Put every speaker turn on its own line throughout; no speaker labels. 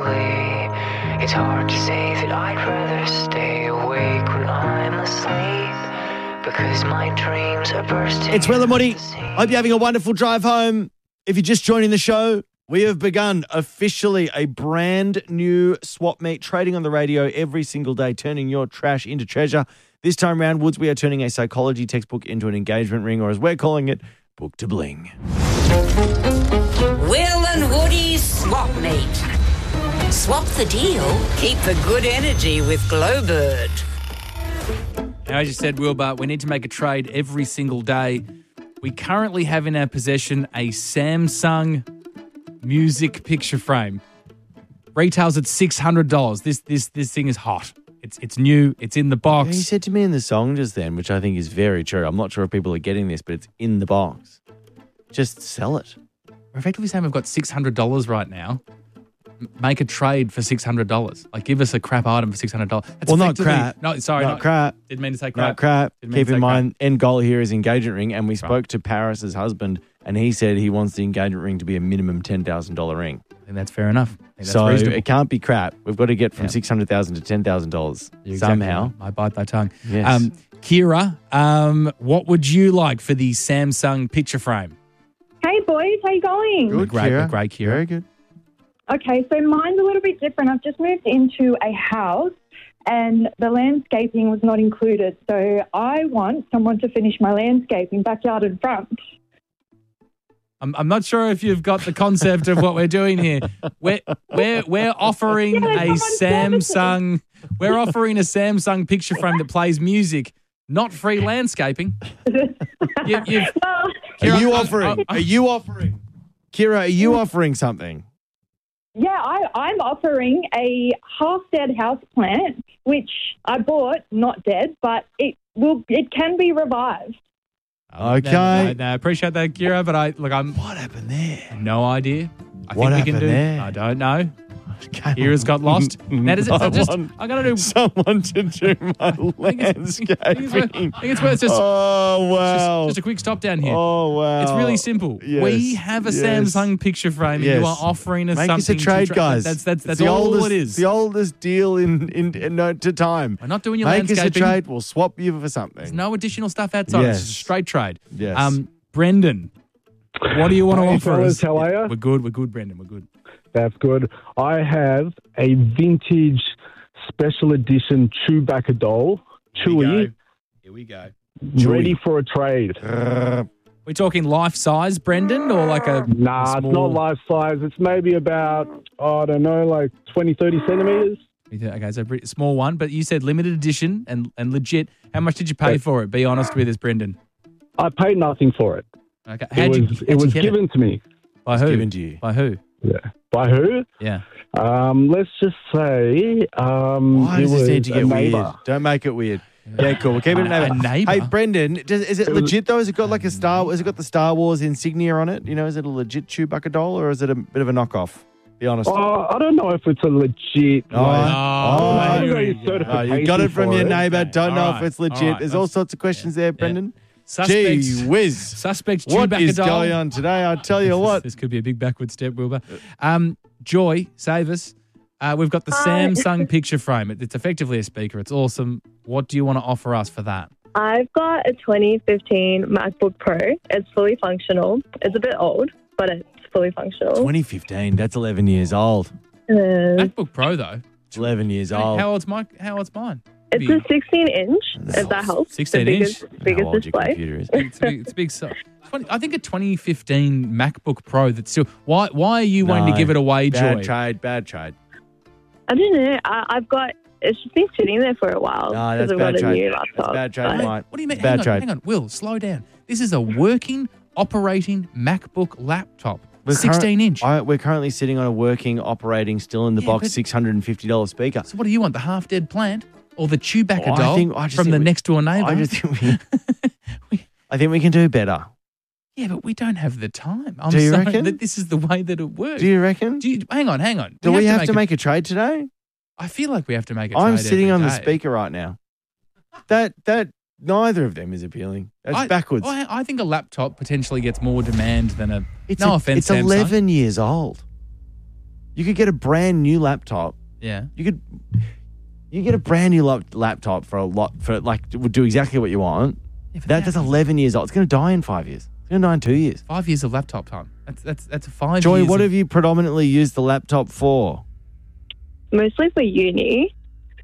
away. It's hard to say that I'd rather stay awake when I'm asleep, because my dreams are bursting.
It's Will and Woody. Hope you're having a wonderful drive home. If you're just joining the show, we have begun officially a brand new swap meet, trading on the radio every single day, turning your trash into treasure. This time around, Woods, we are turning a psychology textbook into an engagement ring, or as we're calling it, book to bling.
Will and Woody's swap meet. Swap the deal, keep the good energy with Glowbird.
As you said, Wilbur, we need to make a trade every single day. We currently have in our possession a Samsung music picture frame. Retails at $600. This thing is hot. It's new. It's in the box.
He said to me in the song just then, which I think is very true. I'm not sure if people are getting this, but it's in the box. Just sell it.
We're effectively saying we've got $600 right now. Make a trade for $600. Like, give us a crap item for $600. That's
Well, not crap.
No, sorry.
Not crap.
Didn't mean to say crap.
Not crap.
Didn't mean
Keep
to say
in mind,
crap.
end goal here is engagement ring, and we spoke to Paris's husband, and he said he wants the engagement ring to be a minimum $10,000 ring.
I think that's fair enough. I think that's
So
reasonable.
it can't be crap. We've got to get from $600,000 to $10,000
You're exactly
somehow.
right. I bite thy tongue.
Yes.
Kira, what would you like for the Samsung picture frame?
Hey boys, how you going?
Good,
Great,
Kira.
great, Kira.
Very good.
Okay, so mine's a little bit different. I've just moved into a house and the landscaping was not included. So I want someone to finish my landscaping, backyard and front.
I'm not sure if you've got the concept of what we're doing here. We're offering a Samsung. We're offering a Samsung picture frame that plays music, not free landscaping. You've,
Well,
Are you offering? Are you offering? Kira, are you offering something?
yeah, I'm offering a half-dead houseplant, which I bought, not dead, but it can be revived.
Okay.
I appreciate that, Kira, but
What happened there?
no idea. I
What
think we can
happened
do.
there?
I don't know.
Okay.
Kira's got lost. Now, does it?
I
Just,
want
I'm gonna do.
someone to do my
I think
landscaping.
it's worth just.
Oh, wow.
Just a quick stop down here.
Oh, wow.
It's really simple.
Yes,
We have a
yes.
Samsung picture frame, and you
Yes.
are offering us
Make
something.
us a trade,
to
guys.
That's
the
all
oldest,
it is.
It's the oldest deal to time.
We're not doing your
Make us a
landscaping.
trade. We'll swap you for something.
There's no additional stuff outside.
Yes.
It's just a straight trade.
Yes.
Brendan, what do you want to
Hey,
offer
fellas,
us?
how are ya?
We're good. We're good, Brendan. We're good.
That's good. I have a vintage special edition Chewbacca doll, Chewie,
Here we go.
ready for a trade.
We're talking life size, Brendan, or like a
Nah,
small...
it's not life size. It's maybe about, I don't know, like 20, 30 centimetres.
Okay, so a pretty small one, but you said limited edition and legit. How much did you pay for it? Be honest with us, Brendan.
I paid nothing for it.
Okay,
It was given to me.
By who?
given to you.
By who?
Yeah. By who?
Yeah.
Let's just say
Why
it
does
was
this need to
a
get weird?
neighbour.
Don't make it weird. Yeah, cool. We'll keep it a neighbour.
A neighbour?
Hey, Brendan, is it legit though? Has it got like has it got the Star Wars insignia on it? You know, is it a legit Chewbacca doll or is it a bit of a knockoff? Be honest.
I don't know if it's a legit.
Oh,
I don't know
here
your
we go.
certification
you got it from
for
your
it.
neighbour. Don't
All
know
right,
if it's legit.
all right.
There's all sorts of questions there, Brendan.
Suspects.
Gee whiz.
Suspects
What
Chewbacca
is
doll.
going on today? I tell you what.
This could be a big backward step, Wilbur. Joy, save us. We've got the Samsung picture frame. It's effectively a speaker. It's awesome. What do you want to offer us for that?
I've got a 2015 MacBook Pro. It's fully functional. It's a bit old, but it's fully functional.
2015. That's 11 years old.
MacBook Pro, though.
It's 11 years old.
How old's mine?
It's a 16-inch, if that helps.
16
the
inch?
biggest
How old your
display.
computer is.
It's a big. I think a 2015 MacBook Pro. That's still. Why are you wanting to give it away, Joy?
Bad trade.
I don't know. I've got. It's just been sitting there for a while
No,
because
that's
I've got
bad
a
trade.
new
That's
laptop.
bad trade,
but-
mate.
What do you mean?
Bad trade.
Hang on, Will, slow down. This is a working, operating MacBook laptop.
We're
16 inch.
We're currently sitting on a working, operating, still in the
Yeah,
box,
but-
$650 speaker.
So what do you want? The half-dead plant or the Chewbacca
Oh,
doll
I just
from
think
the
we-
next door neighbour?
I just think I think we can do better.
Yeah, but we don't have the time. I'm
Do you
sorry
reckon?
that this is the way that it works.
Do you reckon?
Hang on.
Do we have to make a trade today?
I feel like we have to make a
I'm
trade
sitting
every
on the
day.
speaker right now. That neither of them is appealing. That's backwards.
I think a laptop potentially gets more demand than a.
It's
no offense,
It's
Samsung.
11 years old. You could get a brand new laptop.
Yeah.
You get a brand new laptop for it would do exactly what you want.
Yeah, for
That's 11 years old. It's going to die in 5 years. It's going to die in 2 years.
5 years of laptop time. That's 5
Joy,
years.
what have you predominantly used the laptop for?
Mostly for uni.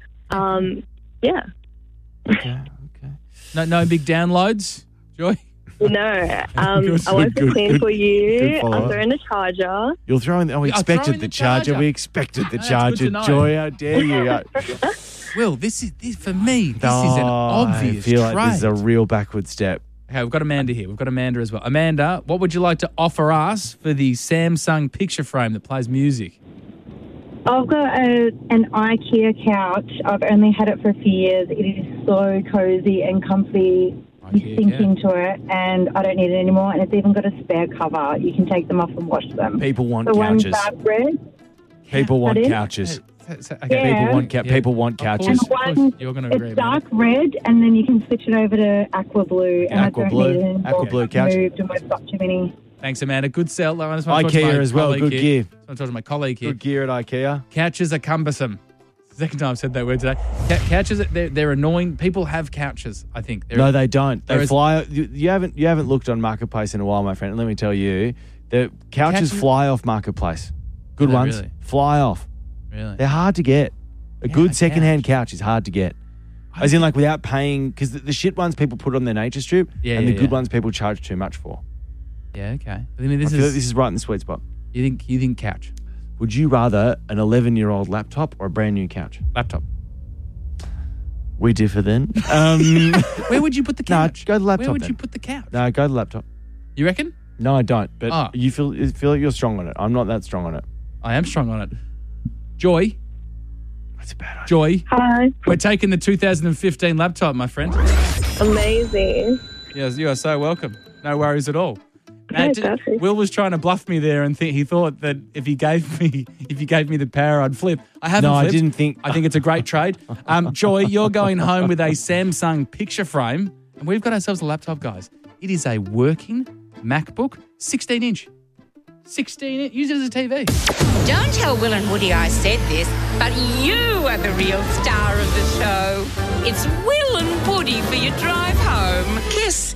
Yeah.
Okay.
No big downloads, Joy?
No. I went for Clean for You.
good follow-up.
I threw in the charger.
You'll throw in. We
I'll throw
expected
in
the
the
charger.
charger.
We expected the
That's
charger.
good to know.
Joy, how dare you?
Will, this for me, this is an obvious
I feel like this is a
trade.
real backward step.
Okay, we've got Amanda here. We've got Amanda as well. Amanda, what would you like to offer us for the Samsung picture frame that plays music?
I've got an IKEA couch. I've only had it for a few years. It is so cozy and comfy. You
IKEA
sink
couch.
into it, and I don't need it anymore. And it's even got a spare cover. You can take them off and wash them.
People want
The one's
couches.
dark red.
People want
Pardon?
couches.
Okay.
Yeah.
People want
Of course,
couches.
of course,
One,
you're going to agree.
It's dark red, and then you can switch it over to aqua blue. And
Aqua
I don't
blue.
need it anymore.
Aqua blue couch.
Moved, and we've got too many.
Thanks, Amanda. Good sell. I just want to talk to
IKEA
my
as well.
colleague
Good
here.
gear.
I want to talk to my colleague here.
Good gear at IKEA.
Couches are cumbersome. Second time I've said that word today. Couches, they're annoying. People have couches, I think.
No, they don't. They
Whereas-
fly. You haven't looked on Marketplace in a while, my friend. And let me tell you, the couches fly off Marketplace. Good
Do they
ones
really?
fly off.
Really?
They're hard to get. A
Yeah,
good
a
secondhand couch is hard to get. As in, like, without paying, because the shit ones people put on their nature strip,
Yeah,
and the
yeah,
good
yeah.
ones people charge too much for.
Yeah, okay. I mean,
I
this
feel like
is,
this is right in the sweet spot.
you think couch?
Would you rather an 11-year-old laptop or a brand new couch?
Laptop.
We differ then.
Where would you put the
No,
couch?
go to the laptop
Where would
then.
you put the couch?
No, go to the laptop.
You reckon?
No, I don't. But
Oh.
you feel like you're strong on it. I'm not that strong on it.
I am strong on it. Joy,
That's a bad idea.
Joy,
Hi.
we're taking the 2015 laptop, my friend.
Amazing.
Yes, you are so welcome. No worries at all.
Okay, perfect.
Will was trying to bluff me there, and he thought that if you gave me the power, I'd flip. I haven't.
No, I
flipped.
didn't think.
I think it's a great trade. Joy, you're going home with a Samsung picture frame, and we've got ourselves a laptop, guys. It is a working MacBook, 16-inch. 16-inch. Use it as a TV.
Don't tell Will and Woody I said this, but you are the real star of the show. It's Will and Woody for your drive home. Kiss.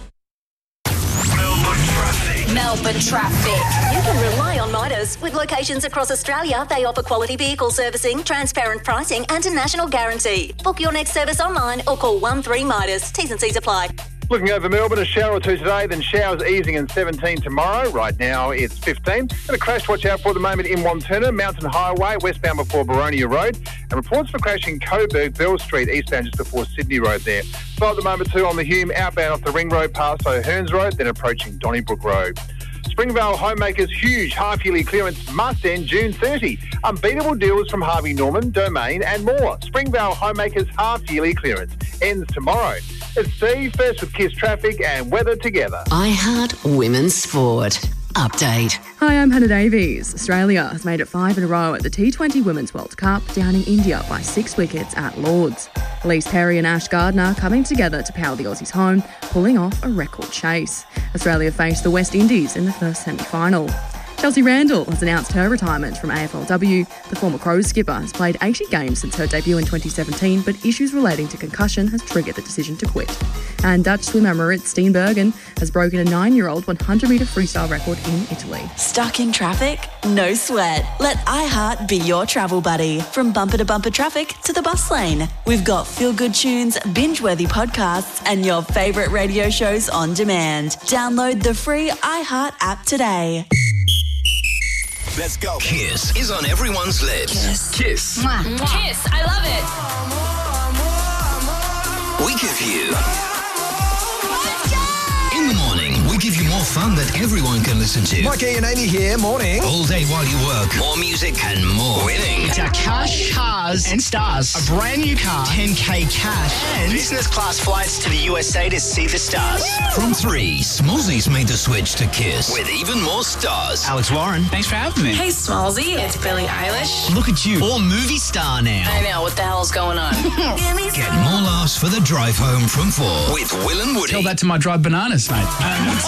Melbourne traffic. You can rely on Midas. With locations across Australia, they offer quality vehicle servicing, transparent pricing, and a national guarantee. Book your next service online or call 13 Midas. T's and C's apply.
Looking over Melbourne, a shower or two today, then showers easing in 17 tomorrow. Right now it's 15. And a crash to watch out for at the moment in Wanturna, Mountain Highway, westbound before Baronia Road. And reports for crash in Coburg, Bell Street, eastbound just before Sydney Road there. So at the moment too on the Hume, outbound off the Ring Road past O'Hearns Road, then approaching Donnybrook Road. Springvale Homemakers' huge half-yearly clearance must end June 30. Unbeatable deals from Harvey Norman, Domain and more. Springvale Homemakers' half-yearly clearance ends tomorrow. It's Steve, first with Kiss Traffic and weather together.
iHeart Women's Sport. Update.
Hi, I'm Hannah Davies. Australia has made it 5 in a row at the T20 Women's World Cup, downing India by 6 wickets at Lords. Elise Perry and Ash Gardner coming together to power the Aussies home, pulling off a record chase. Australia faced the West Indies in the first semi-final. Chelsea Randall has announced her retirement from AFLW. The former Crows skipper has played 80 games since her debut in 2017, but issues relating to concussion has triggered the decision to quit. And Dutch swimmer Marit Steenbergen has broken a 9-year-old 100-metre freestyle record in Italy.
Stuck in traffic? No sweat. Let iHeart be your travel buddy. From bumper to bumper traffic to the bus lane. We've got feel-good tunes, binge-worthy podcasts, and your favourite radio shows on demand. Download the free iHeart app today.
Let's go. Kiss is on everyone's lips. Kiss.
Kiss, I love it.
We give you... In the morning, we give you more fun that everyone can listen to.
Mikey and Amy here, morning.
All day while you work. More music and more winning.
It's our Cash, Cars and Stars. A brand new car, 10K cash, and business class flights to the USA to see the stars.
From 3, Smallzy's made the switch to Kiss with even more stars.
Alex Warren, thanks for having me.
Hey, Smallzy, it's Billie Eilish.
Look at you, all movie star now.
I know, what the hell's going on?
Get more laughs for the drive home from 4 with Will and Woody.
Tell that to my dried bananas, mate.